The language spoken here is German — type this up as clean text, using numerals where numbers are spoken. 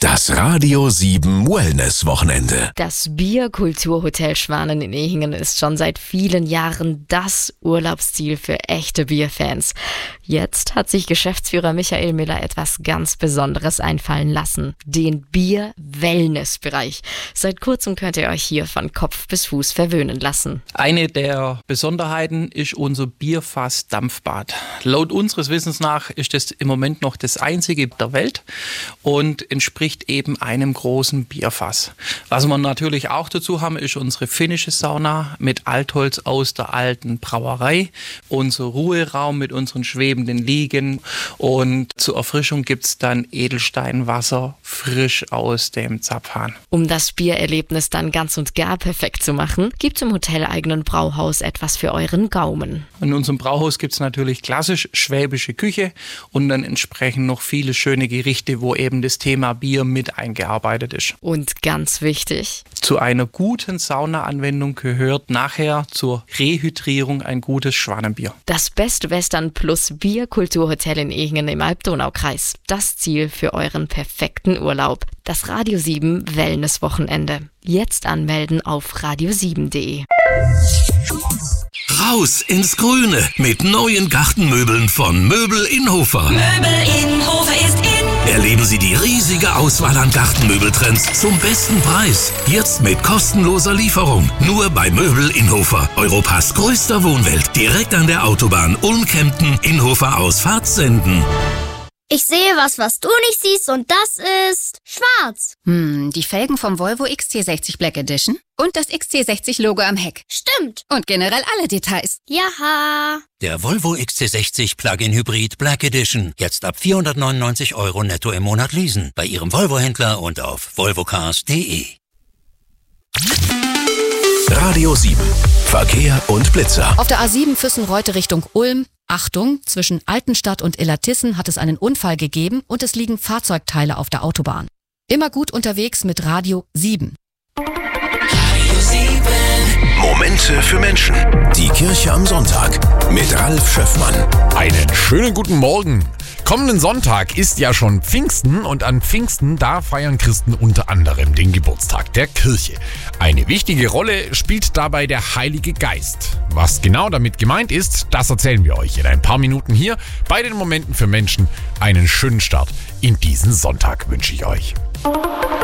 Das Radio 7 Wellness-Wochenende. Das Bierkulturhotel Schwanen in Ehingen ist schon seit vielen Jahren das Urlaubsziel für echte Bierfans. Jetzt hat sich Geschäftsführer Michael Miller etwas ganz Besonderes einfallen lassen. Den Bier-Wellness-Bereich. Seit kurzem könnt ihr euch hier von Kopf bis Fuß verwöhnen lassen. Eine der Besonderheiten ist unser Bierfass-Dampfbad. Laut unseres Wissens nach ist das im Moment noch das einzige der Welt und entspricht eben einem großen Bierfass. Was wir natürlich auch dazu haben, ist unsere finnische Sauna mit Altholz aus der alten Brauerei, unser Ruheraum mit unseren schwebenden Liegen und zur Erfrischung gibt es dann Edelsteinwasser frisch aus dem Zapfhahn. Um das Biererlebnis dann ganz und gar perfekt zu machen, gibt es im hoteleigenen Brauhaus etwas für euren Gaumen. In unserem Brauhaus gibt es natürlich klassisch schwäbische Küche und dann entsprechend noch viele schöne Gerichte, wo eben das Thema Bier mit eingearbeitet ist. Und ganz wichtig: Zu einer guten Saunaanwendung gehört nachher zur Rehydrierung ein gutes Schwanenbier. Das Best Western Plus Bierkulturhotel in Ehingen im Alb-Donau-Kreis. Das Ziel für euren perfekten Urlaub. Das Radio 7 Wellness-Wochenende. Jetzt anmelden auf radio7.de. Raus ins Grüne mit neuen Gartenmöbeln von Möbel Inhofer. Möbel Inhofer ist in. Erleben Sie die riesige Auswahl an Gartenmöbeltrends zum besten Preis. Jetzt mit kostenloser Lieferung. Nur bei Möbel Inhofer. Europas größter Wohnwelt. Direkt an der Autobahn Ulm-Kempten, Inhofer Ausfahrt Senden. Ich sehe was du nicht siehst und das ist schwarz. Die Felgen vom Volvo XC60 Black Edition und das XC60-Logo am Heck. Stimmt. Und generell alle Details. Jaha. Der Volvo XC60 Plug-in Hybrid Black Edition. Jetzt ab 499 € netto im Monat leasen. Bei Ihrem Volvo-Händler und auf volvocars.de. Radio 7. Verkehr und Blitzer. Auf der A7 Füssen-Reute Richtung Ulm. Achtung, zwischen Altenstadt und Illertissen hat es einen Unfall gegeben und es liegen Fahrzeugteile auf der Autobahn. Immer gut unterwegs mit Radio 7. Radio 7. Momente für Menschen. Die Kirche am Sonntag mit Ralf Schöffmann. Einen schönen guten Morgen. Kommenden Sonntag ist ja schon Pfingsten und an Pfingsten, da feiern Christen unter anderem den Geburtstag der Kirche. Eine wichtige Rolle spielt dabei der Heilige Geist. Was genau damit gemeint ist, das erzählen wir euch in ein paar Minuten hier bei den Momenten für Menschen. Einen schönen Start in diesen Sonntag wünsche ich euch.